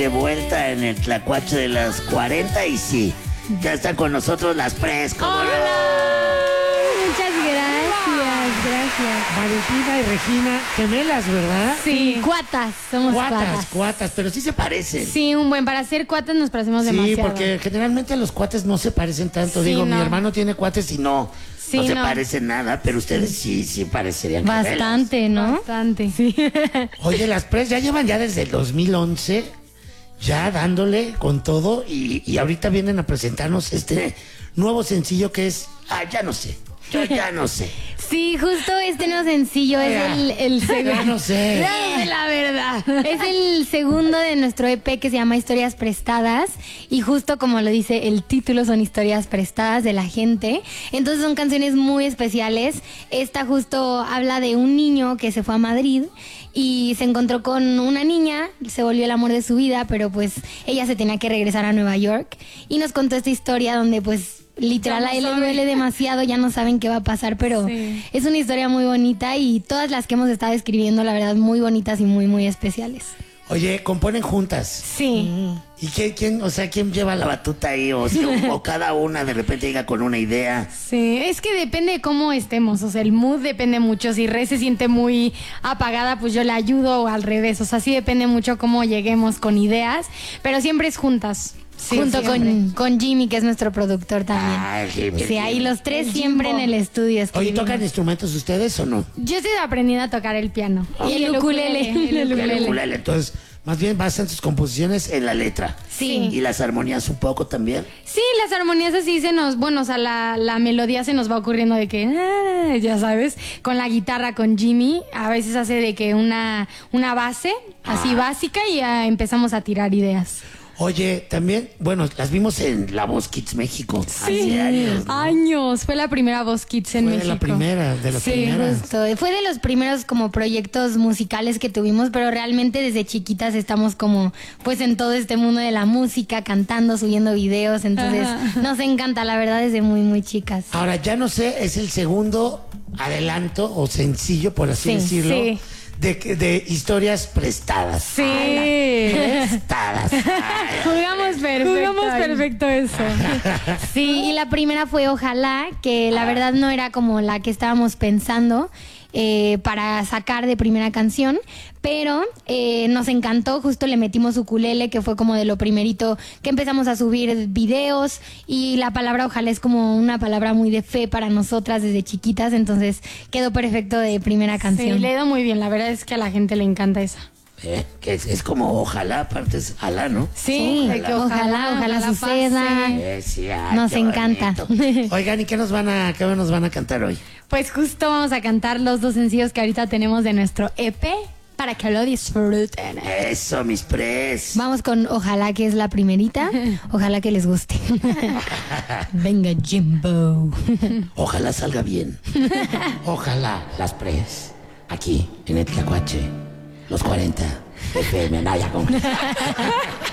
de vuelta en el Tlacuache de las 40 y sí, ya está con nosotros las Pres. ¡Hola! Muchas gracias. Valentina y Regina, gemelas, ¿verdad? Sí, cuatas, somos Cuatas, pero sí se parecen. Sí, para ser cuatas nos parecemos demasiado. Sí, porque generalmente los cuates no se parecen tanto. Sí, Digo, no. mi hermano tiene cuates y no se parecen nada, pero ustedes sí parecerían bastante, gemelas. ¿no? Bastante, sí. Oye, las Pres ya llevan desde el 2011, ya dándole con todo y ahorita vienen a presentarnos este nuevo sencillo que es, ya no sé. Yo ya no sé. Sí, justo este nuevo sencillo es el segundo. Ya no sé. La verdad. Es el segundo de nuestro EP que se llama Historias Prestadas. Y justo como lo dice el título, son historias prestadas de la gente. Entonces son canciones muy especiales. Esta justo habla de un niño que se fue a Madrid y se encontró con una niña, se volvió el amor de su vida, pero pues ella se tenía que regresar a Nueva York. Y nos contó esta historia donde pues literal a él le duele demasiado, ya no saben qué va a pasar, pero es una historia muy bonita y todas las que hemos estado escribiendo, la verdad, muy bonitas y muy, muy especiales. Oye, componen juntas. Sí. ¿Y quién lleva la batuta ahí? O cada una de repente llega con una idea. Sí, es que depende de cómo estemos, o sea, el mood depende mucho. Si Re se siente muy apagada, pues yo le ayudo, o al revés. O sea, sí depende mucho cómo lleguemos con ideas, pero siempre es juntas. Sí, junto siempre. con Jimmy, que es nuestro productor también. Jimmy. Sí, ahí los tres El siempre Jimbo. en el estudio Oye, escribiendo. ¿tocan instrumentos ustedes o no? Yo estoy aprendiendo a tocar el piano. Y el ukulele. El ukulele. El ukulele. Entonces, más bien basan sus composiciones en la letra. Sí. Y las armonías un poco también. Sí, las armonías así o sea, la melodía se nos va ocurriendo de que, ya sabes, con la guitarra, con Jimmy, a veces hace de que una base así básica y ya empezamos a tirar ideas. Oye, también, bueno, las vimos en La Voz Kids México. Hace años, ¿no? Años. Fue la primera Voz Kids en Fue México. de las primeras. Justo. Fue de los primeros como proyectos musicales que tuvimos, pero realmente desde chiquitas estamos como pues en todo este mundo de la música, cantando, subiendo videos, entonces nos encanta, la verdad, desde muy, muy chicas. Ahora, ya no sé, es el segundo adelanto o sencillo, por así decirlo, sí. de historias prestadas. Sí. Prestadas. Jugamos perfecto eso. Sí, y la primera fue Ojalá, que la verdad no era como la que estábamos pensando para sacar de primera canción, pero nos encantó, justo le metimos ukulele, que fue como de lo primerito que empezamos a subir videos, y la palabra ojalá es como una palabra muy de fe para nosotras desde chiquitas, entonces quedó perfecto de primera canción. Sí, le ha ido muy bien. La verdad es que a la gente le encanta esa. Que es como ojalá, aparte es alá, ¿no? Sí, de que ojalá suceda. pase. Sí, Nos qué encanta. bonito. Oigan, ¿y qué nos van a cantar hoy? Pues justo vamos a cantar los dos sencillos que ahorita tenemos de nuestro EP para que lo disfruten. Eso, mis Pres. Vamos con Ojalá, que es la primerita. Ojalá que les guste. Venga, Jimbo. Ojalá salga bien. Ojalá las Pres. Aquí, en el Tlacuache. Los 40. FM Naya con